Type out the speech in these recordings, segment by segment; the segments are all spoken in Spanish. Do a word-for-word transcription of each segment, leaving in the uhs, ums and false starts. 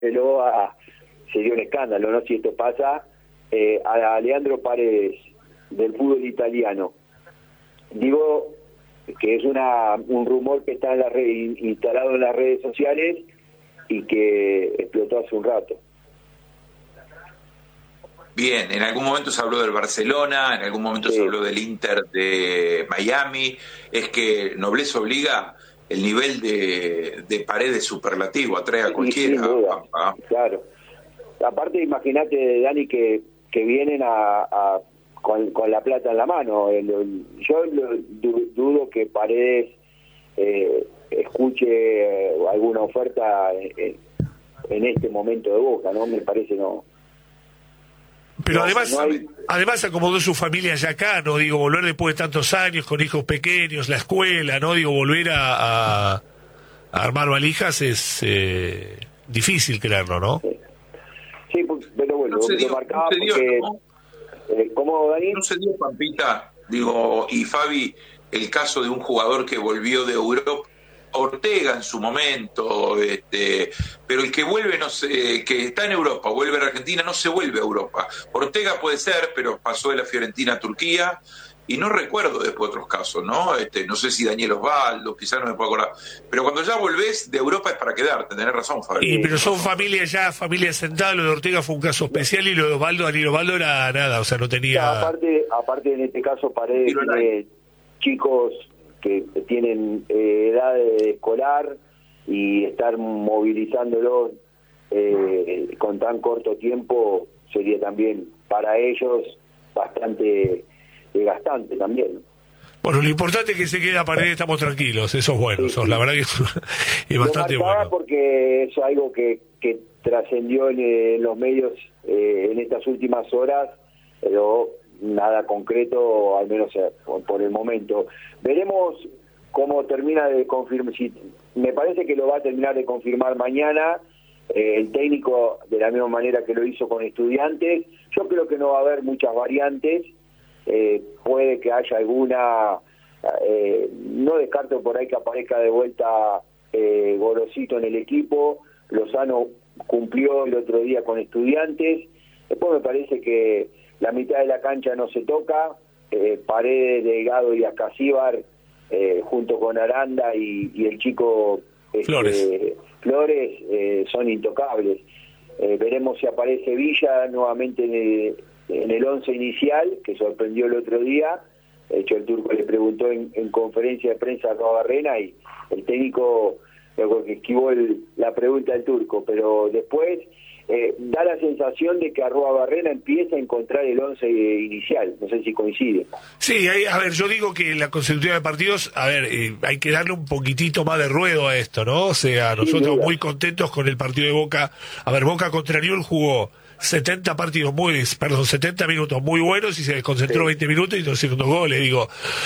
pero a, sería un escándalo, ¿no? Si esto pasa, eh, a Leandro Paredes, del fútbol italiano. Digo que es una un rumor que está en la red, instalado en las redes sociales y que explotó hace un rato. Bien, en algún momento se habló del Barcelona, en algún momento sí. se habló del Inter de Miami. Es que nobleza obliga, el nivel de, de Paredes superlativo, atrae a cualquiera. Sin duda, ah, claro. Aparte, imagínate, Dani, que, que vienen a, a con, con la plata en la mano. El, el, yo lo, dudo que Paredes eh, escuche eh, alguna oferta en, en este momento de Boca, ¿no? Me parece no. Pero no, además, no hay... además acomodó su familia ya acá, ¿no? Digo, volver después de tantos años, con hijos pequeños, la escuela, ¿no? Digo, volver a, a, a armar valijas es eh, difícil creerlo, ¿no? Sí, sí, pero bueno, no se dio, lo marcaba no se dio, porque... ¿no? Eh, ¿Cómo, Dani? No se dio, Pampita, digo, y Fabi, el caso de un jugador que volvió de Europa, Ortega en su momento, este, pero el que vuelve, no sé, que está en Europa, vuelve a Argentina, no se vuelve a Europa. Ortega puede ser, pero pasó de la Fiorentina a Turquía, y no recuerdo después otros casos, ¿no? Este, no sé si Daniel Osvaldo, quizás no me puedo acordar. Pero cuando ya volvés de Europa es para quedarte, tenés razón, Fabi. Y, pero son familias ya, familias sentadas, lo de Ortega fue un caso especial y lo de Osvaldo, Daniel Osvaldo era nada, o sea, no tenía... O sea, aparte, aparte en este caso Paredes tiene chicos que tienen eh, edad de escolar y estar movilizándolos eh, con tan corto tiempo sería también para ellos bastante desgastante también. Bueno, lo importante es que se queda Paredes, estamos tranquilos, eso es bueno, sí, sí. La verdad que es, es bastante bueno. Porque es algo que, que trascendió en, en los medios eh, en estas últimas horas, pero nada concreto, al menos por, por el momento. Veremos cómo termina de confirmar, si, me parece que lo va a terminar de confirmar mañana, eh, el técnico de la misma manera que lo hizo con Estudiantes. Yo creo que no va a haber muchas variantes, eh, puede que haya alguna, eh, no descarto por ahí que aparezca de vuelta eh, Gorosito en el equipo. Lozano cumplió el otro día con Estudiantes. Después me parece que la mitad de la cancha no se toca, eh, Paredes, Delgado y Ascasíbar, eh, junto con Aranda y, y el chico este, Flores, Flores eh, son intocables. Eh, veremos si aparece Villa nuevamente en el, en el once inicial, que sorprendió el otro día. De hecho, el turco le preguntó en, en conferencia de prensa a Roa Barrena y el técnico creo que esquivó el, la pregunta del turco, pero después eh, da la sensación de que Arroa Barrena empieza a encontrar el once inicial. No sé si coincide. Sí, hay, a ver, yo digo que la consecutiva de partidos, a ver, eh, hay que darle un poquitito más de ruedo a esto, ¿no? O sea, nosotros muy contentos con el partido de Boca. A ver, Boca contra Newell's jugó setenta partidos muy, perdón, setenta minutos muy buenos y se desconcentró sí. veinte minutos y doscientos goles, digo.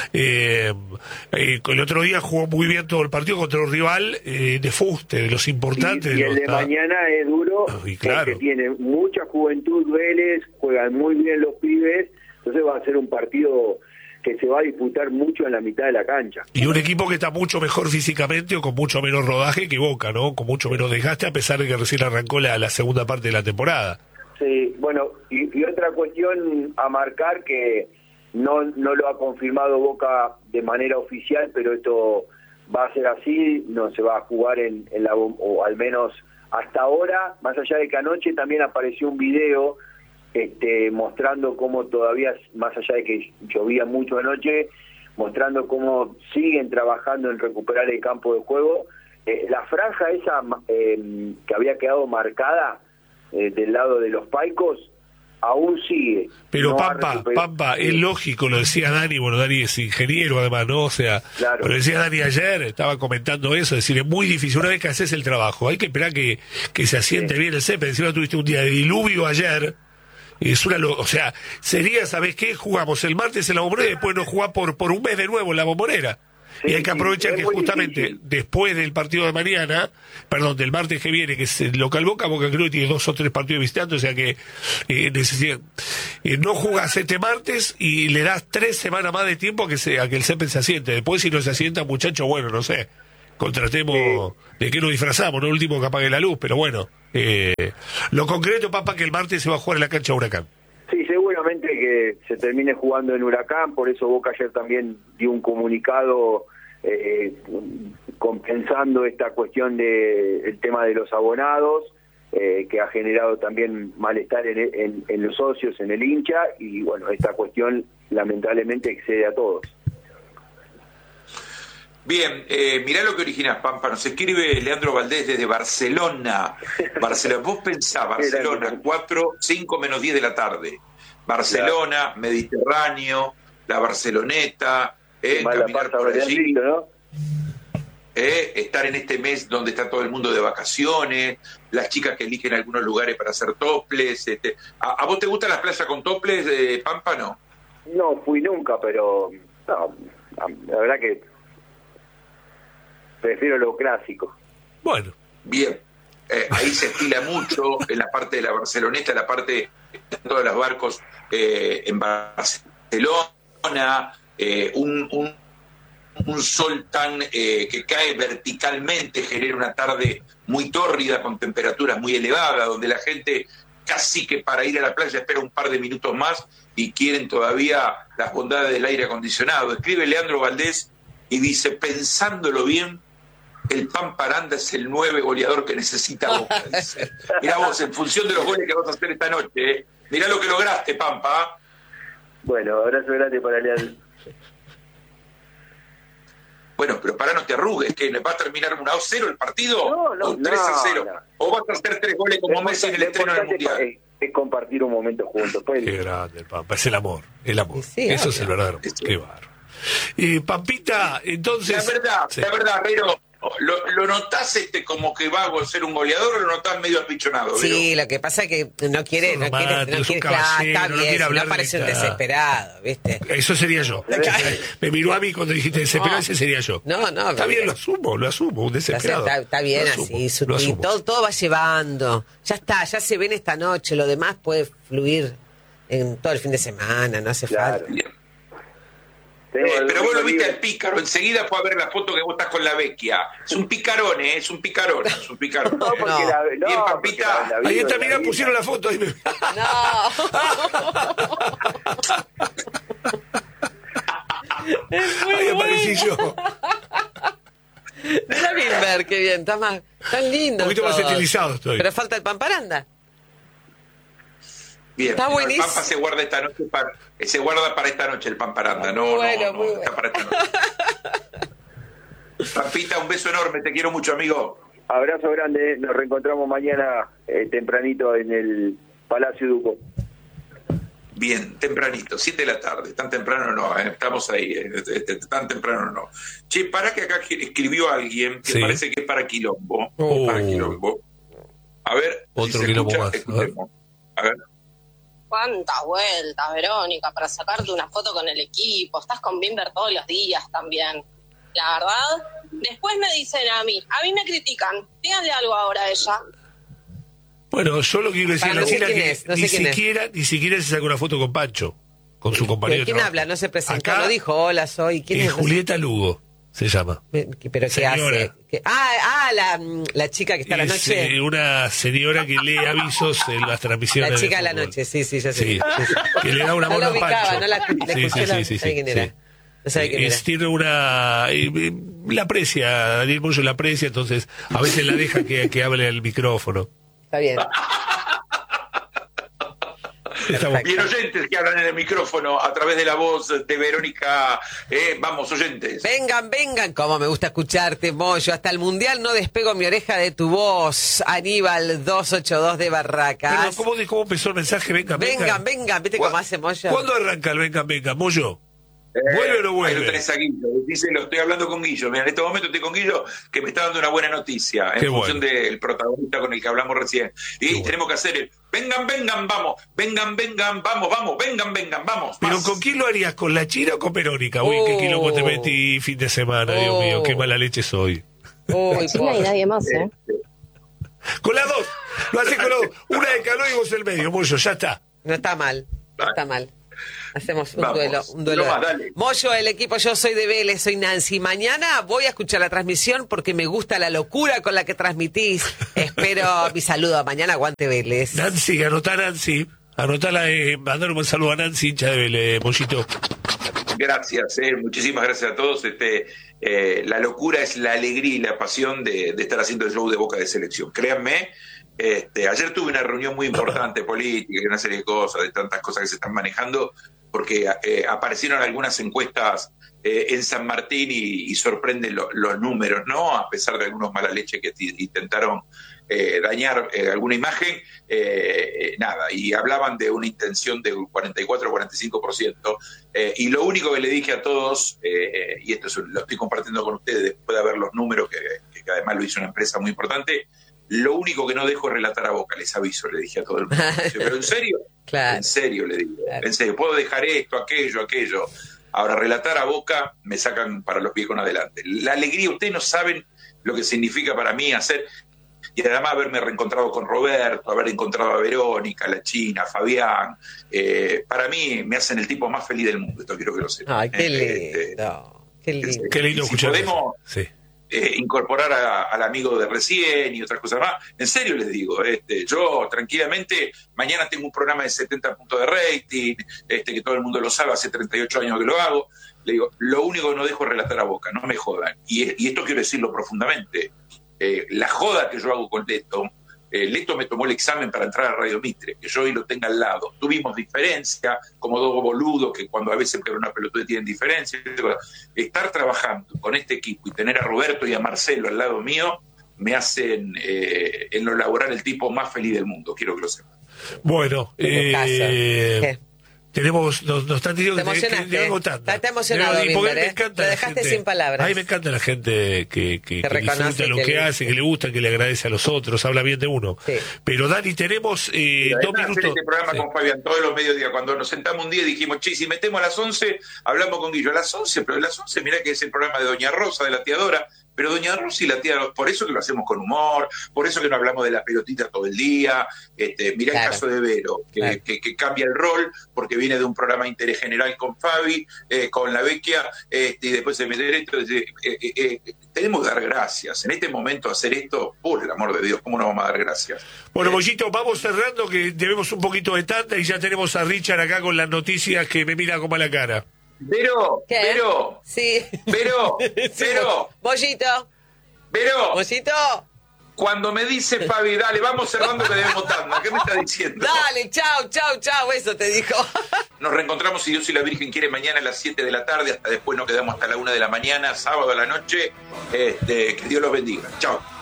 Eh, eh, el otro día jugó muy bien todo el partido contra un rival eh, de fuste, de los importantes. Y, y de el los, de mañana es duro, y claro. porque tiene mucha juventud Vélez, juegan muy bien los pibes, entonces va a ser un partido que se va a disputar mucho en la mitad de la cancha. Y un equipo que está mucho mejor físicamente o con mucho menos rodaje que Boca, ¿no? Con mucho menos desgaste, a pesar de que recién arrancó la, la segunda parte de la temporada. Sí, bueno, y, y otra cuestión a marcar que no no lo ha confirmado Boca de manera oficial, pero esto va a ser así, no se va a jugar en, en la, o al menos hasta ahora, más allá de que anoche también apareció un video este, mostrando cómo todavía, más allá de que llovía mucho anoche, mostrando cómo siguen trabajando en recuperar el campo de juego. Eh, la franja esa eh, que había quedado marcada Eh, del lado de los Paicos aún sigue. Pero no Pampa, Pampa, es lógico, lo decía Dani, bueno, Dani es ingeniero además, ¿no? O sea, claro. Lo decía Dani ayer, estaba comentando eso, es decir, es muy difícil, una vez que haces el trabajo, hay que esperar que, que se asiente sí. bien el césped. Encima tuviste un día de diluvio ayer, es una, o sea, sería, ¿sabés qué? Jugamos el martes en la Bombonera y después nos jugamos por, por un mes de nuevo en la Bombonera. Sí, y hay que aprovechar sí, que justamente difícil. Después del partido de mañana, perdón, del martes que viene, que es el local Boca, Boca creo que tiene dos o tres partidos visitantes, o sea que eh, necesitan, eh, no jugás este martes y le das tres semanas más de tiempo a que, se, a que el césped se asiente. Después si no se asienta, muchacho, bueno, no sé. contratemos, de qué nos disfrazamos, no el último que apague la luz, pero bueno. Eh, lo concreto, Pampa, que el martes se va a jugar en la cancha Huracán. Sí, seguramente que se termine jugando en Huracán, por eso Boca ayer también dio un comunicado eh, compensando esta cuestión de el tema de los abonados, eh, que ha generado también malestar en, en, en los socios, en el hincha, y bueno, esta cuestión lamentablemente excede a todos. Bien, eh, mirá lo que originás, Pampa. Nos escribe Leandro Valdés desde Barcelona. Barcelona. Vos pensás, Barcelona, cuatro, cinco menos diez de la tarde. Barcelona, claro. Mediterráneo, la Barceloneta, eh, caminar por allí, ¿no? eh, estar en este mes donde está todo el mundo de vacaciones, las chicas que eligen algunos lugares para hacer toples. Este. ¿A, ¿A vos te gustan las playas con toples, eh, Pampa, no? No fui nunca, pero no, la verdad que prefiero lo clásico. Bueno. Bien. Eh, ahí se estila mucho en la parte de la Barceloneta, en la parte de todos los barcos eh, en Barcelona, eh, un, un, un sol tan eh, que cae verticalmente genera una tarde muy tórrida con temperaturas muy elevadas, donde la gente casi que para ir a la playa espera un par de minutos más y quieren todavía las bondades del aire acondicionado. Escribe Leandro Valdés y dice, pensándolo bien, el Pampa Aranda es el nueve goleador que necesita Boca, dice. Mirá vos, en función de los goles que vas a hacer esta noche, ¿eh? Mirá lo que lograste, Pampa. Bueno, abrazo grande para Leandro. Bueno, pero para no te arrugues, que va a terminar uno a cero el partido, no, no, o tres a cero, no, no. O vas a hacer tres goles como Messi en el estreno del Mundial. Es, es compartir un momento juntos. Pues. Qué grande el Pampa, es el amor, el amor. Sí, eso es el verdadero amor. Sí. Qué barro. Y Pampita, entonces... La verdad, sí. la verdad, Rero, ¿lo, lo notás este como que va a ser un goleador o lo notás medio apichonado? Sí, Rero? Lo que pasa es que no quiere, es no quiere, no quiere, claro, está no bien, quiere hablar no parece de un desesperado, ¿viste? Eso sería yo. Me miró a mí cuando dijiste desesperado, no, ese sería yo. No, no. Está bien, lo asumo, lo asumo, un desesperado. Está, está bien así, su, y todo, todo va llevando. Ya está, ya se ven esta noche, lo demás puede fluir en todo el fin de semana, no hace claro. falta. Eh, pero vos lo viste al pícaro, enseguida fue a ver la foto que vos estás con la vecchia. Es un picarón, ¿eh? Es un picarón, es un picarón. No, porque no. La, no, bien, Pampita. La, la ahí está, mirá, pusieron la foto. Ahí me... No. Ahí aparecí yo. Mira Wilber, qué bien, está más, tan lindo. Un poquito todo. más estilizado estoy. Pero falta el Pamparanda. Bien, está buenísimo. El Pampa se guarda esta noche para, se guarda para esta noche el Pamparanda, no, bueno, no, no, muy está bueno. para esta noche. Pampita, un beso enorme, te quiero mucho, amigo. Abrazo grande, nos reencontramos mañana eh, tempranito en el Palacio Duco. Bien, tempranito, siete de la tarde, tan temprano no, eh, estamos ahí, eh, tan temprano no. Che, para que acá escribió alguien que sí. Parece que es para Quilombo, oh. para Quilombo. A ver, otro si Quilombo escucha, más. Escuchemos. A ver. ¿Cuántas vueltas, Verónica, para sacarte una foto con el equipo? Estás con Bimber todos los días también. La verdad, después me dicen a mí, a mí me critican. Díganle algo ahora a ella. Bueno, yo lo que quiero decir a la chica que no ni sé siquiera, ni siquiera se sacó una foto con Pancho, con su compañero. ¿Quién habla? No se presentó, acá, no dijo hola, soy. ¿Quién es? es? Julieta Lugo se llama. ¿Pero qué señora. hace? ¿Qué? Ah, ah la, la chica que está a la es, noche. Eh, una señora que lee avisos en las transmisiones. La chica de la noche, sí, sí, ya sé. Sí, sí, sí. Que le da una no mano la ubicaba, a Pancho. No la, la sí, escuché, sí, la, sí, sí, ¿sabe quién sí, era? sí. No sabe quién es, era. Tiene una... Eh, la aprecia, Daniel Moyo la aprecia, entonces a veces la deja que, que hable al micrófono. Está bien. Bien, oyentes que hablan en el micrófono a través de la voz de Verónica. Eh, vamos, oyentes. Vengan, vengan, como me gusta escucharte, Moyo. Hasta el Mundial no despego mi oreja de tu voz. Aníbal doscientos ochenta y dos de Barracas. Pero, ¿cómo, ¿Cómo empezó el mensaje? Vengan, vengan. Vengan, vengan. ¿Viste cómo hace Moyo? ¿Cuándo arranca el vengan, vengan, Moyo? Eh, ¿Vuelve o no vuelve? Ahí lo tenés a Guillo. Dice, lo estoy hablando con Guillo. Mira, en este momento estoy con Guillo, que me está dando una buena noticia en Qué función bueno. del protagonista con el que hablamos recién. Y Qué tenemos bueno. que hacer el vengan, vengan, vamos, vengan, vengan, vamos, vamos, vengan, vengan, vamos. ¿Pero más. con quién lo harías? ¿Con la China o con Verónica? Uy, Oh. qué quilombo te metí fin de semana, Oh. Dios mío, qué mala leche soy. Uy, Sí, no hay nadie más, ¿eh? Con las dos, lo haces con las dos. Una de calor y vos el medio, Moyo, ya está. no está mal, no está mal. Hacemos un Vamos, duelo, un duelo. no más, dale. Moyo, el equipo, yo soy de Vélez, soy Nancy. Mañana voy a escuchar la transmisión porque me gusta la locura con la que transmitís. Espero mi saludo. Mañana aguante Vélez. Nancy, anotá Nancy. Anotala, eh, mandar un saludo a Nancy, hincha de Vélez, Mollito. Gracias, eh, muchísimas gracias a todos. Este, eh, la locura es la alegría y la pasión de, de estar haciendo el show de Boca de Selección. Créanme, este, ayer tuve una reunión muy importante política y una serie de cosas, de tantas cosas que se están manejando, porque eh, aparecieron algunas encuestas eh, en San Martín y, y sorprenden lo, los números, ¿no? A pesar de algunos mala leche que t- intentaron eh, dañar eh, alguna imagen, eh, eh, nada, y hablaban de una intención de cuarenta y cuatro a cuarenta y cinco por ciento, eh, y lo único que le dije a todos, eh, y esto es, lo estoy compartiendo con ustedes después de ver los números, que, que además lo hizo una empresa muy importante, lo único que no dejo es relatar a Boca, les aviso, le dije a todo el mundo. Pero en serio, Claro. en serio le digo, Claro. en serio, puedo dejar esto, aquello, aquello. Ahora, relatar a Boca me sacan para los pies con adelante. La alegría, ustedes no saben lo que significa para mí hacer, y además haberme reencontrado con Roberto, haber encontrado a Verónica, la China, a Fabián, eh, para mí me hacen el tipo más feliz del mundo, esto quiero que lo sepan. Ay, qué Eh, lindo. Qué lindo. Qué lindo si escuchar. podemos Sí. eh, incorporar a- al amigo de recién y otras cosas más, en serio les digo, este, yo tranquilamente, mañana tengo un programa de setenta puntos de rating, este, que todo el mundo lo sabe, hace treinta y ocho años que lo hago, le digo, lo único que no dejo es relatar a Boca, no me jodan, y, y esto quiero decirlo profundamente, eh, la joda que yo hago con Leto, eh, Leto me tomó el examen para entrar a Radio Mitre, que yo hoy lo tenga al lado, tuvimos diferencia, como dos boludos que cuando a veces pero una pelotuda tienen diferencia, estar trabajando con este equipo y tener a Roberto y a Marcelo al lado mío, me hacen eh, en lo laboral el tipo más feliz del mundo, quiero que lo sepan. Bueno, Qué eh, ¿Qué? tenemos, nos, nos están diciendo Te que, que, emocionaste. que hago tanda. Estás- estás emocionado, Y porque Bimber, me ¿eh? encanta Lo la dejaste gente- sin palabras. A mí me encanta la gente que, que, que reconoce disfruta lo que que, le- hace, que le gusta, que le agradece a los otros, habla bien de uno. Sí. Pero Dani, tenemos eh, Y dos además, hacer minutos. este programa Sí. con Fabián todos los mediodías, cuando nos sentamos un día y dijimos, che, si metemos a las once, hablamos con Guillo, a las once, pero a las once, mirá que es el programa de Doña Rosa, de la tiadora, pero Doña Rosa y la tía, por eso que lo hacemos con humor, por eso que no hablamos de la pelotita todo el día, este, mirá Claro. el caso de Vero, que, Claro. que, que cambia el rol, porque viene de un programa de interés general con Fabi, eh, con la Vecchia, este, y después se mete esto, eh, eh, eh, tenemos que dar gracias, en este momento hacer esto, por el amor de Dios, ¿cómo no vamos a dar gracias? Bueno, Eh, Mollito, vamos cerrando que debemos un poquito de tanda y ya tenemos a Richard acá con las noticias que me mira como a la cara. Vero, ¿Qué? Vero, Sí. Vero, Sí, Vero, Mollito. Vero, Mollito. cuando me dice Fabi, dale, vamos cerrando que debemos tanda, ¿qué me está diciendo? Dale, chau, chau, chau. Eso te dijo. Nos reencontramos, si Dios y la Virgen quiere, mañana a las siete de la tarde, hasta después nos quedamos hasta la una de la mañana, sábado a la noche, este, que Dios los bendiga. Chao.